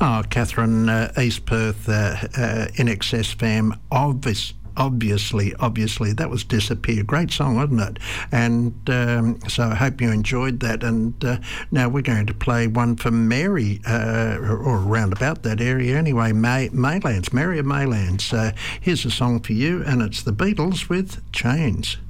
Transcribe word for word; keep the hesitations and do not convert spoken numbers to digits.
Oh, Catherine, uh, East Perth, uh, uh, In Excess fam, obvious. Obviously, obviously, that was Disappear. Great song, wasn't it? And um, so I hope you enjoyed that. And uh, now we're going to play one for Mary, uh, or, or around about that area anyway, May, Maylands, Mary of Maylands. Uh, here's a song for you, and it's the Beatles with Chains.